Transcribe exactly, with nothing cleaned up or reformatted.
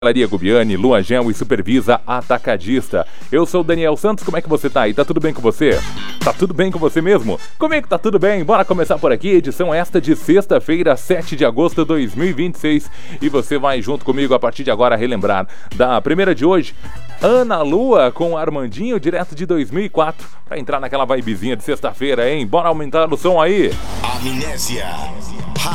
Papelaria Gubiani, Lua Gel e Supervisa Atacadista. Eu sou o Daniel Santos, como é que você tá aí? Tá tudo bem com você? Tá tudo bem com você mesmo? Comigo tá tudo bem, bora começar por aqui, edição esta de sexta-feira, sete de agosto de dois mil e vinte e seis. E você vai junto comigo a partir de agora relembrar da primeira de hoje, Ana Lua com Armandinho, direto de dois mil e quatro, pra entrar naquela vibezinha de sexta-feira, hein? Bora aumentar o som aí! Amnésia.